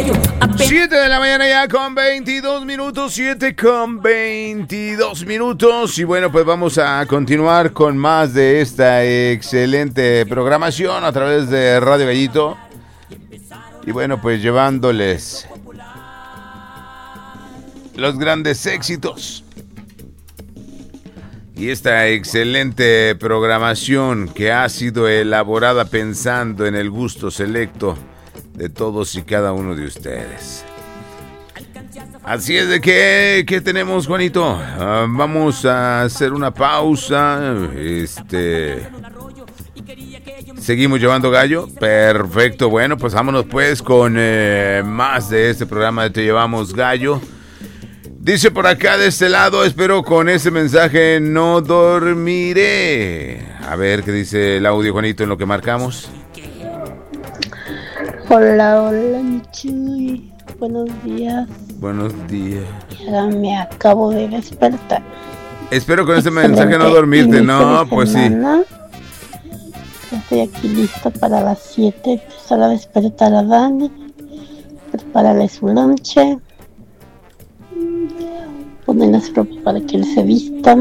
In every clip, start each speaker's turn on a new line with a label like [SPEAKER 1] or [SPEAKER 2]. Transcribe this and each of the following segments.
[SPEAKER 1] 7 de la mañana ya con 22 minutos, 7 con 22 minutos. Y bueno, pues vamos a continuar con más de esta excelente programación a través de Radio Gallito. Y bueno, pues llevándoles los grandes éxitos y esta excelente programación que ha sido elaborada pensando en el gusto selecto de todos y cada uno de ustedes. Así es de que, ¿qué tenemos, Juanito? Vamos a hacer una pausa. Seguimos llevando gallo. Perfecto, bueno, pues vámonos pues con más de este programa de Te Llevamos Gallo. Dice por acá de este lado, espero con ese mensaje no dormiré. A ver qué dice el audio, Juanito, en lo que marcamos.
[SPEAKER 2] Hola, hola, mi Chuy. Buenos días.
[SPEAKER 1] Buenos días.
[SPEAKER 2] Ya me acabo de despertar.
[SPEAKER 1] Espero con ese mensaje no dormirte, ¿no? Pues sí.
[SPEAKER 2] Ya estoy aquí lista para las 7. Empezar a despertar a Dani. Prepararle su lonche. Ponerle su ropa para que él se vista.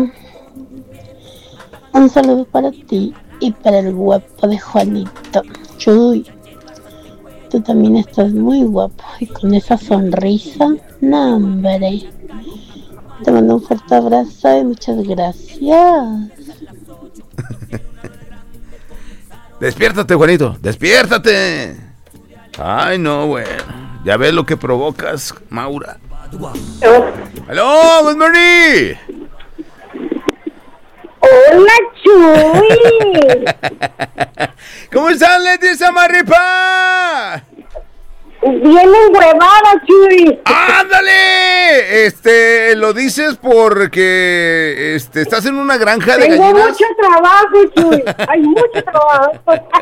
[SPEAKER 2] Un saludo para ti y para el guapo de Juanito. Chuy, tú también estás muy guapo y con esa sonrisa, no hombre. Te mando un fuerte abrazo y muchas gracias.
[SPEAKER 1] Despiértate, Juanito, despiértate. Ay, no, bueno. Ya ves lo que provocas, Maura. Hello, good morning.
[SPEAKER 3] Hola, Chuy.
[SPEAKER 1] ¿Cómo estás, Leticia Marripa?
[SPEAKER 3] Bien enhuevada, Chuy.
[SPEAKER 1] ¡Ándale! ¿Lo dices porque estás en una granja de
[SPEAKER 3] Tengo
[SPEAKER 1] gallinas?
[SPEAKER 3] mucho trabajo, Chuy. Hay mucho trabajo.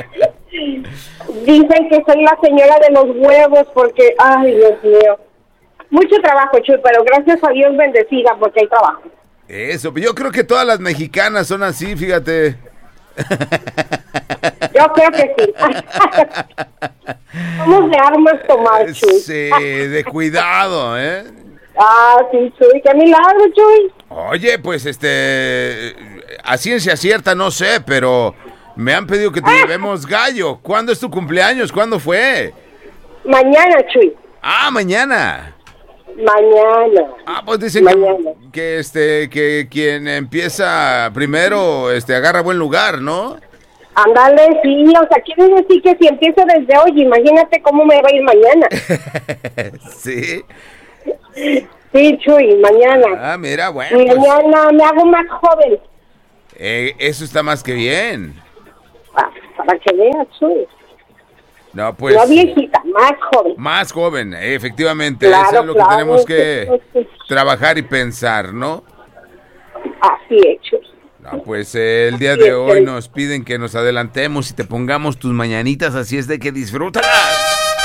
[SPEAKER 3] Dicen que soy la señora de los huevos porque, ay, Dios mío. Mucho trabajo, Chuy, pero gracias a Dios bendecida porque hay trabajo.
[SPEAKER 1] Eso, yo creo que todas las mexicanas son así, fíjate.
[SPEAKER 3] Yo creo que sí. Vamos de armas tomar, Chuy.
[SPEAKER 1] Sí, de cuidado, ¿eh?
[SPEAKER 3] Ah, sí, Chuy, qué milagro, Chuy.
[SPEAKER 1] Oye, pues a ciencia cierta no sé, pero me han pedido que te llevemos gallo. ¿Cuándo es tu cumpleaños? ¿Cuándo fue?
[SPEAKER 3] Mañana, Chuy.
[SPEAKER 1] Ah, mañana.
[SPEAKER 3] Mañana.
[SPEAKER 1] Ah, pues dicen que quien empieza primero agarra buen lugar, ¿no?
[SPEAKER 3] Ándale, sí, o sea, quiere decir que si empiezo desde hoy, imagínate cómo me va a ir mañana.
[SPEAKER 1] Sí.
[SPEAKER 3] Sí, Chuy, mañana.
[SPEAKER 1] Ah, mira, bueno.
[SPEAKER 3] Mañana me hago más joven.
[SPEAKER 1] Eso está más que bien.
[SPEAKER 3] Para que veas, Chuy.
[SPEAKER 1] No, pues.
[SPEAKER 3] No viejita, más joven.
[SPEAKER 1] Más joven, efectivamente.
[SPEAKER 3] Claro,
[SPEAKER 1] eso es lo que tenemos que
[SPEAKER 3] sí.
[SPEAKER 1] trabajar y pensar, ¿no?
[SPEAKER 3] Así es, Chuy.
[SPEAKER 1] No, pues el día de hoy nos piden que nos adelantemos y te pongamos tus mañanitas, así es de que disfrútalas.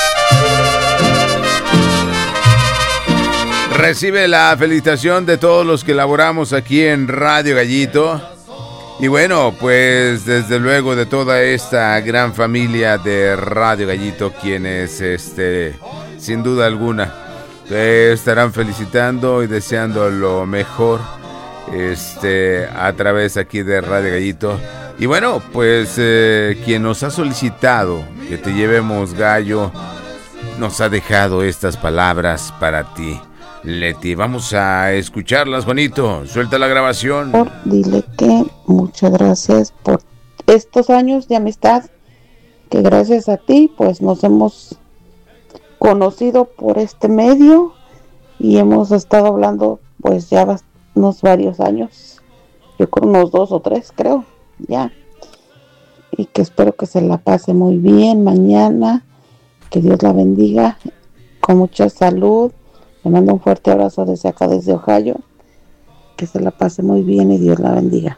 [SPEAKER 1] Recibe la felicitación de todos los que laboramos aquí en Radio Gallito. Y bueno, pues desde luego de toda esta gran familia de Radio Gallito, quienes sin duda alguna te estarán felicitando y deseando lo mejor a través aquí de Radio Gallito. Y bueno, pues quien nos ha solicitado que te llevemos gallo nos ha dejado estas palabras para ti, Leti. Vamos a escucharlas, Juanito. Suelta la grabación.
[SPEAKER 2] Dile que muchas gracias por estos años de amistad, que gracias a ti pues nos hemos conocido por este medio y hemos estado hablando pues ya unos varios años, yo creo unos 2 o 3 creo, ya. Y que espero que se la pase muy bien mañana, que Dios la bendiga, con mucha salud. Le mando un fuerte abrazo desde acá, desde Ohio. Que se la pase muy bien y Dios la bendiga.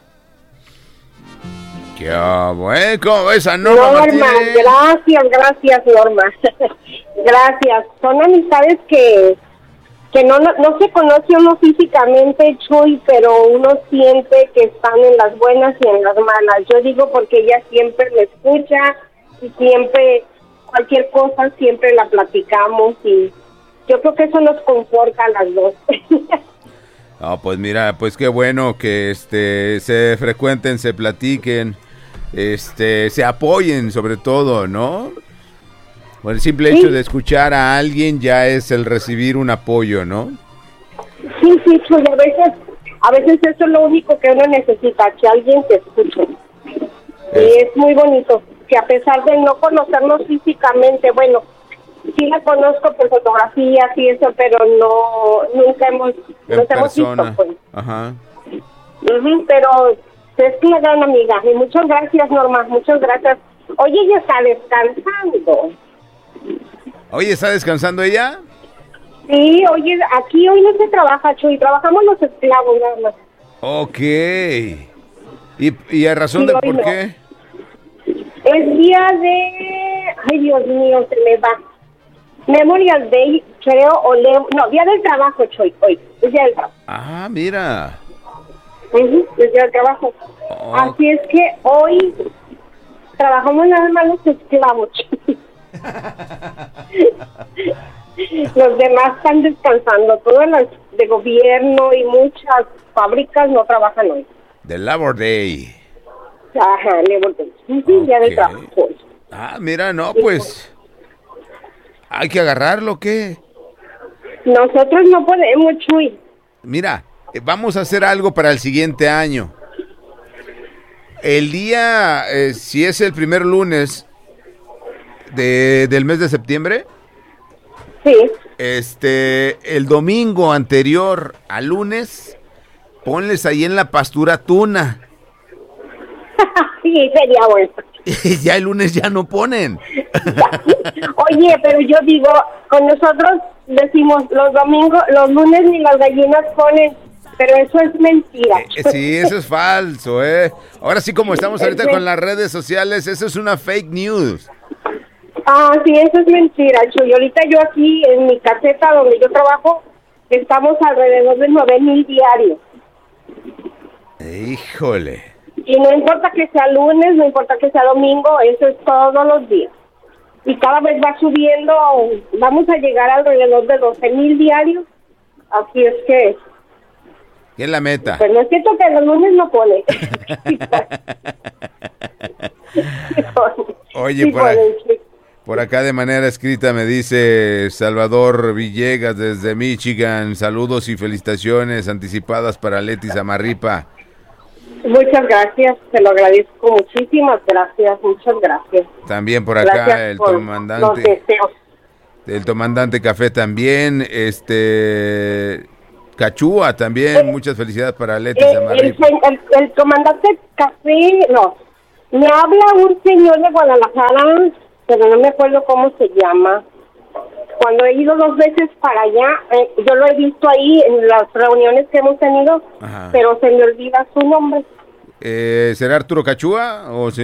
[SPEAKER 1] ¡Qué bueno! ¿Cómo ves a Norma
[SPEAKER 3] Norma, gracias, Norma. Gracias. Son amistades que no se conoce uno físicamente, Chuy, pero uno siente que están en las buenas y en las malas. Yo digo porque ella siempre me escucha y siempre cualquier cosa siempre la platicamos y yo creo que eso nos conforta a las dos.
[SPEAKER 1] No, pues mira, pues qué bueno que se frecuenten, se platiquen, se apoyen sobre todo, ¿no? Por el simple hecho de escuchar a alguien ya es el recibir un apoyo, ¿no?
[SPEAKER 3] Sí, Chuy, a veces eso es lo único que uno necesita, que alguien te escuche. Y es muy bonito, que a pesar de no conocernos físicamente, bueno, sí la conozco por fotografías y eso, pero nunca nos hemos visto, pues.
[SPEAKER 1] Ajá.
[SPEAKER 3] Pero es una gran amiga. Y muchas gracias, Norma, muchas gracias. Oye, ella está descansando.
[SPEAKER 1] Oye, ¿está descansando ella?
[SPEAKER 3] Sí, oye, aquí hoy no se trabaja, Chuy, trabajamos los esclavos nada más.
[SPEAKER 1] Ok. ¿Y a razón de por qué?
[SPEAKER 3] Es día de... Ay, Dios mío, se me va. Memorial Day, creo, no, día del trabajo, Chuy, hoy. Es día del trabajo.
[SPEAKER 1] Ah, mira.
[SPEAKER 3] Es día del trabajo.
[SPEAKER 1] Oh.
[SPEAKER 3] Así es que hoy trabajamos nada más los esclavos, Chuy. Los demás están descansando. Todas las de gobierno y muchas fábricas no trabajan hoy.
[SPEAKER 1] The Labor Day.
[SPEAKER 3] Ajá, Labor Day. Sí, día del trabajo.
[SPEAKER 1] Ah, mira, no, pues... ¿Hay que agarrarlo, qué?
[SPEAKER 3] Nosotros no podemos, Chuy.
[SPEAKER 1] Mira, vamos a hacer algo para el siguiente año. El día, si es el primer lunes del mes de septiembre...
[SPEAKER 3] Sí.
[SPEAKER 1] El domingo anterior al lunes, ponles ahí en la pastura tuna.
[SPEAKER 3] Sí, sería bueno.
[SPEAKER 1] Ya el lunes ya no ponen.
[SPEAKER 3] Oye, pero yo digo, con nosotros decimos los lunes ni las gallinas ponen, pero eso es mentira.
[SPEAKER 1] Sí, eso es falso, Ahora sí, como estamos ahorita con las redes sociales, eso es una fake news.
[SPEAKER 3] Ah, sí, eso es mentira, Chuy. Ahorita yo aquí en mi caseta donde yo trabajo, estamos alrededor de 9,000 diarios.
[SPEAKER 1] Híjole.
[SPEAKER 3] Y no importa que sea lunes, no importa que sea domingo, eso es todos los días. Y cada vez va subiendo, vamos a llegar alrededor de 12,000 diarios. Así es que...
[SPEAKER 1] ¿Qué es la meta?
[SPEAKER 3] Pues no es cierto que los lunes no pone.
[SPEAKER 1] Oye, por acá de manera escrita me dice Salvador Villegas desde Michigan, saludos y felicitaciones anticipadas para Leti Zamarripa.
[SPEAKER 3] Muchas gracias, te lo agradezco, muchísimas gracias, muchas gracias.
[SPEAKER 1] También por acá
[SPEAKER 3] gracias
[SPEAKER 1] el
[SPEAKER 3] por
[SPEAKER 1] comandante.
[SPEAKER 3] Los deseos.
[SPEAKER 1] El comandante Café también, Cachúa también, muchas felicidades para Leti Zamarripa.
[SPEAKER 3] El comandante Café, no, me habla un señor de Guadalajara, pero no me acuerdo cómo se llama. Cuando he ido 2 veces para allá, yo lo he visto ahí en las reuniones que hemos tenido, pero se me olvida su nombre.
[SPEAKER 1] ¿Será Arturo Cachúa o